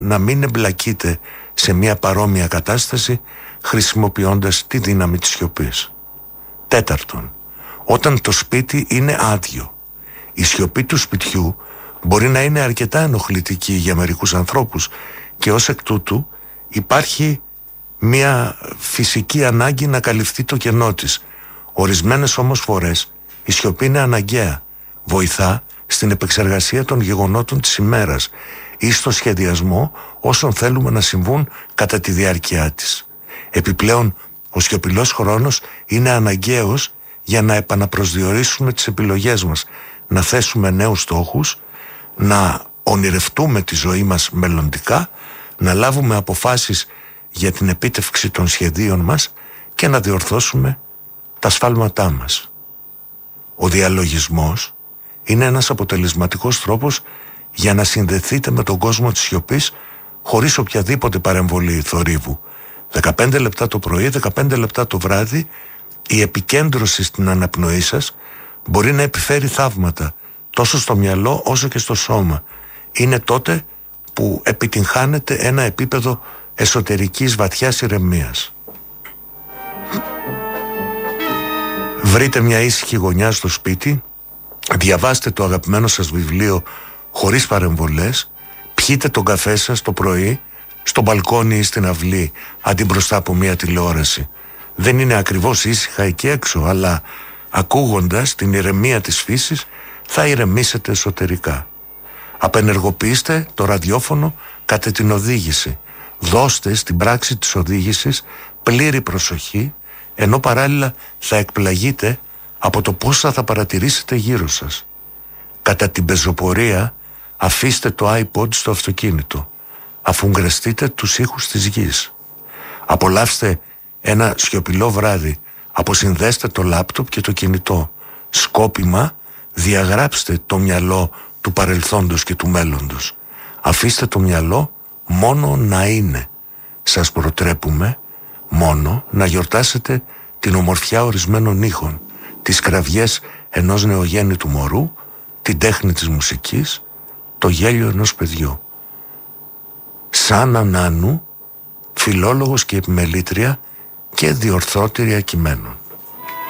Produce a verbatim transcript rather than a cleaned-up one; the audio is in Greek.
να μην εμπλακείτε σε μια παρόμοια κατάσταση χρησιμοποιώντας τη δύναμη της σιωπής. Τέταρτον, όταν το σπίτι είναι άδειο, η σιωπή του σπιτιού μπορεί να είναι αρκετά ενοχλητική για μερικούς ανθρώπους και ως εκ τούτου υπάρχει μια φυσική ανάγκη να καλυφθεί το κενό της. Ορισμένες όμως φορές η σιωπή είναι αναγκαία. Βοηθά στην επεξεργασία των γεγονότων της ημέρας ή στο σχεδιασμό όσων θέλουμε να συμβούν κατά τη διάρκεια της. Επιπλέον, ο σιωπηλός χρόνος είναι αναγκαίος για να επαναπροσδιορίσουμε τις επιλογές μας, να θέσουμε νέους στόχους, να ονειρευτούμε τη ζωή μας μελλοντικά, να λάβουμε αποφάσεις για την επίτευξη των σχεδίων μας και να διορθώσουμε τα σφάλματά μας. Ο διαλογισμός είναι ένας αποτελεσματικός τρόπος για να συνδεθείτε με τον κόσμο της σιωπής χωρίς οποιαδήποτε παρεμβολή θορύβου. δεκαπέντε λεπτά το πρωί, δεκαπέντε λεπτά το βράδυ, η επικέντρωση στην αναπνοή σας μπορεί να επιφέρει θαύματα τόσο στο μυαλό όσο και στο σώμα. Είναι τότε που επιτυγχάνεται ένα επίπεδο εσωτερικής βαθιάς ηρεμίας. Βρείτε μια ήσυχη γωνιά στο σπίτι, διαβάστε το αγαπημένο σας βιβλίο χωρίς παρεμβολές, πιείτε τον καφέ σας το πρωί στο μπαλκόνι ή στην αυλή αντί μπροστά από μια τηλεόραση. Δεν είναι ακριβώς ήσυχα εκεί έξω, αλλά ακούγοντας την ηρεμία της φύσης θα ηρεμήσετε εσωτερικά. Απενεργοποιήστε το ραδιόφωνο κατά την οδήγηση. Δώστε στην πράξη της οδήγησης πλήρη προσοχή, ενώ παράλληλα θα εκπλαγείτε από το πόσα θα παρατηρήσετε γύρω σας. Κατά την πεζοπορία αφήστε το iPod στο αυτοκίνητο, αφού γκρεστείτε τους ήχους της γης. Απολαύστε ένα σιωπηλό βράδυ, αποσυνδέστε το λάπτοπ και το κινητό. Σκόπιμα διαγράψτε το μυαλό του παρελθόντος και του μέλλοντος. Αφήστε το μυαλό μόνο να είναι. Σας προτρέπουμε μόνο να γιορτάσετε την ομορφιά ορισμένων ήχων, τις κραυγές ενός νεογέννητου μωρού, την τέχνη της μουσικής, το γέλιο ενός παιδιού. Σαν Ανάνου, φιλόλογος και επιμελήτρια και διορθώτηρια κειμένων.